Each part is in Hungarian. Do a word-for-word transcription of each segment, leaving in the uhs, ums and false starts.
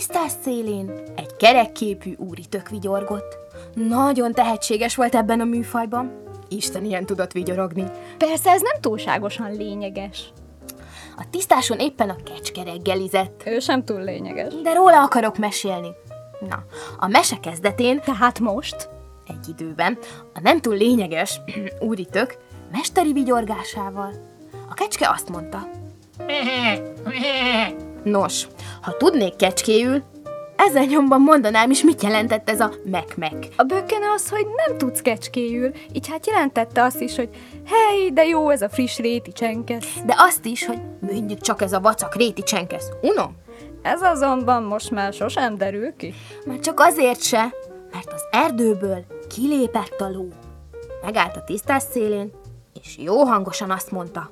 tisztás szélén egy kerekképű úritök vigyorgott. Nagyon tehetséges volt ebben a műfajban. Isten ilyen tudott vigyorogni. Persze ez nem túlságosan lényeges. A tisztáson éppen a kecske reggelizett. Ő sem túl lényeges. De róla akarok mesélni. Na, a mese kezdetén, Tehát most? egy időben, a nem túl lényeges úritök mesteri vigyorgásával a kecske azt mondta. Nos, ha tudnék kecskéül, ezzel nyomban mondanám is, mit jelentett ez a mek-mek. A bökkene az, hogy nem tudsz kecskéül, így hát jelentette azt is, hogy hely, de jó ez a friss réti csenkesz. De azt is, hogy mondjuk csak ez a vacak réti csenkesz. Unom? Ez azonban most már sosem derül ki. Már csak azért se, mert az erdőből kilépett a ló. Megállt a tisztás szélén, és jó hangosan azt mondta.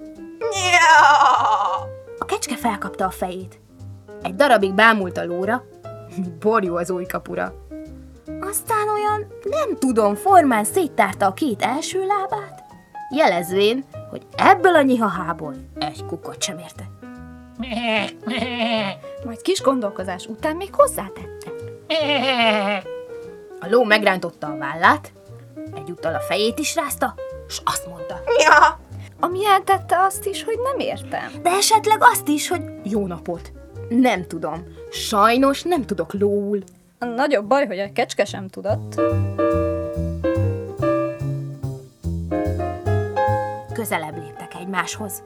A kecske felkapta a fejét. Egy darabig bámult a lóra, borjú az újkapura. Aztán olyan, nem tudom, formán széttárta a két első lábát, jelezvén, hogy ebből a nyihahából egy kukot sem érte. Majd kis gondolkozás után még hozzátette. A ló megrántotta a vállát, egyúttal a fejét is rázta, s azt mondta. Ami jelentette azt is, hogy nem értem. De esetleg azt is, hogy jó napot. Nem tudom. Sajnos nem tudok lóul. A nagyobb baj, hogy a kecske sem tudott. Közelebb léptek egymáshoz.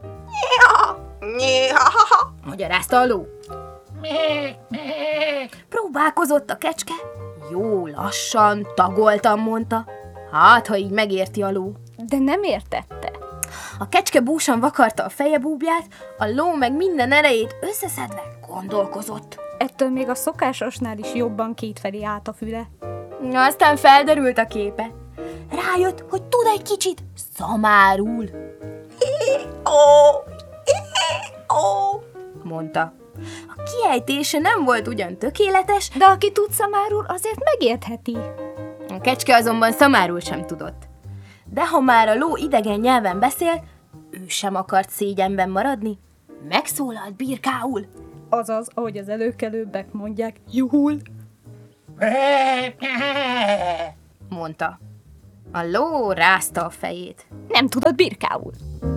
Magyarázta a ló. Próbálkozott a kecske. Jó lassan, tagoltan mondta. Hát, ha így megérti a ló. De nem értette. A kecske búsan vakarta a feje búbját, a ló meg minden erejét összeszedve gondolkozott. Ettől még a szokásosnál is jobban kétfelé állt a füle. Aztán felderült a képe. Rájött, hogy tud egy kicsit szamárul. Mondta. A kiejtése nem volt ugyan tökéletes, De aki tud szamárul, azért megértheti. a kecske azonban szamárul sem tudott. De ha már a ló idegen nyelven beszélt, ő sem akart szégyenben maradni. Megszólalt birkául. Azaz, ahogy az előkelőbbek mondják, juhul. Mondta. A ló rázta a fejét. Nem tudod birkául.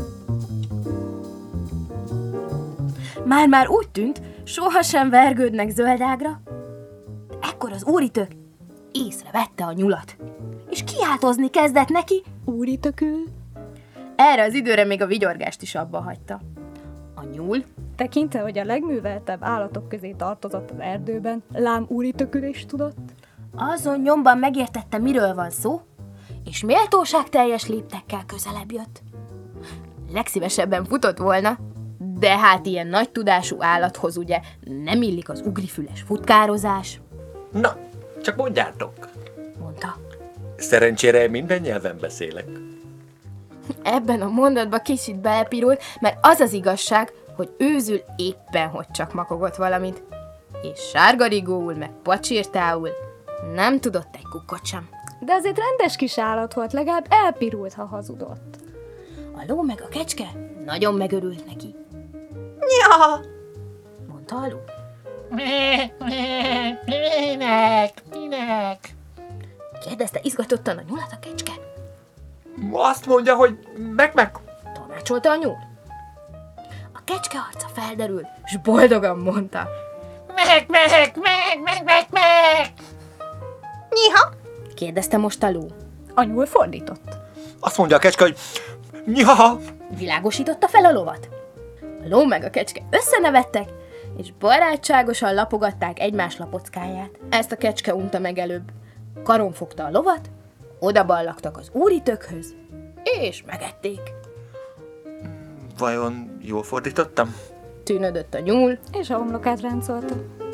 Már-már úgy tűnt, sohasem vergődnek zöldágra. Ekkor az úritök észrevette a nyulat, és kiáltozni kezdett neki. Úritökül. Erre az időre még a vigyorgást is abba hagyta. A nyúl Tekintve, hogy a legműveltebb állatok közé tartozott az erdőben, lám úritökülés tudott. azon nyomban megértette, miről van szó, és méltóságteljes léptekkel közelebb jött. Legszívesebben futott volna, de hát ilyen nagy tudású állathoz ugye nem illik az ugrifüles futkározás, Na, csak mondjátok. mondta. Szerencsére minden nyelven beszélek. Ebben a mondatban kicsit belepirult, mert az az igazság, hogy őzül éppen, hogy csak makogott valamit, és sárgarigóul meg pacsirtául nem tudott egy kukkot sem. De azért rendes kis állat volt, legalább elpirult, ha hazudott. A ló meg a kecske nagyon megörült neki. Mondta a ló. Minek? Minek? Kérdezte izgatottan a nyulat a kecske. Azt mondja, hogy meg-meg. Tolmácsolta a nyúl. A kecske arca felderült, s boldogan mondta. Meg, meg, meg, meg, meg, meg! Kérdezte most a ló. A nyúl fordított. Azt mondja a kecske, hogy nyaha. Világosította fel a lovat. A ló meg a kecske összenevettek, és barátságosan lapogatták egymás lapockáját. Ezt a kecske unta meg előbb. Karon fogta a lovat, odaballagtak az úritökhöz, és megették. Vajon jól fordítottam? Tűnödött a nyúl, És a homlokát ráncolta.